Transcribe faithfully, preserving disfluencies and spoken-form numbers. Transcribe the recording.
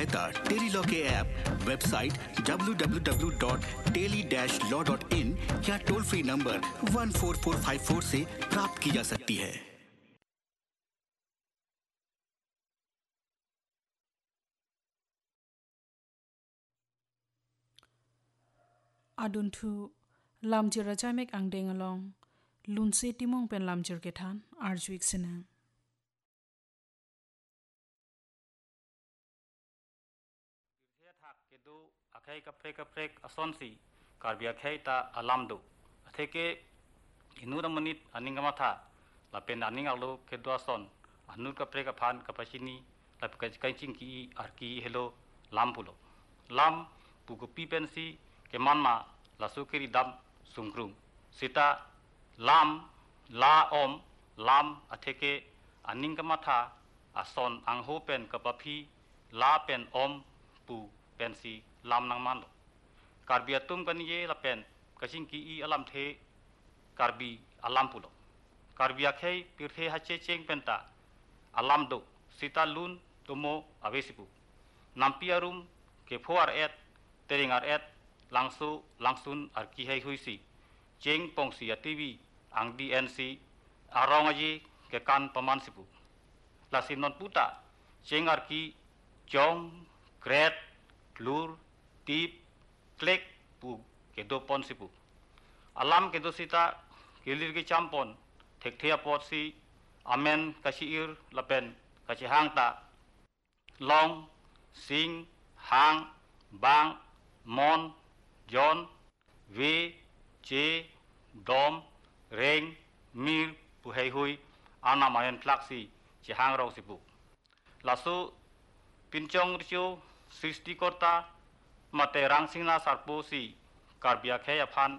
Tele law के app, website W W W dot tele dash law dot in या toll free number one four four five four से प्राप्त की जा सकती है। Aduntu lamjir rajamek angdeng along lunse timong pen lamjir ketan arjuik sina. Kedu akai kaprek kaprek asonsi karbia khai ta alamdu atheke inura menit aning kamatha lapen aning alu kedu ason anur kaprek kaphan kapasini lap kancing ki arki hello lampulo lam pugupi pensi kemanma lasukiri dam sungrum sita lam la om lam atheke aning kamatha ason angho pen kapapi la pen om pu pensi lam nang man karbi atum kan ye la pen kasing ki i alam the karbi alam pulo karbi akhei pirthe hache cheng penta alam do sita lun tomo avesipu nampi arum ke foar et tering ar et langsu langsun ar ki hei huisi cheng pongsi ya tv ang dnc arong aji ke kan paman sipu la sinon puta cheng ar ki chong gret lur tip klek pu kedo pon sipu alam kedo sita kelir ke champon thekthea pot si amen kasiir lapen kasi hangta long sing hang bang mon jon ve che dom reng mir pu hei hui ana mayen tlaksi chi hang rau sipu lasu pinchong richu Sristikorta mate rangsingna sarpo si karbia khaya phan